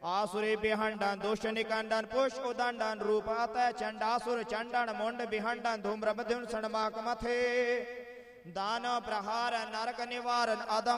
आसुरी बिहंडन दुष्ट निकंडन पुष उदंडन रूप अतः चंडासुर चंडन मुंड बिहंडन धूम्र मधुन सणमाक मथे दान प्रहार नरक निवारण अदम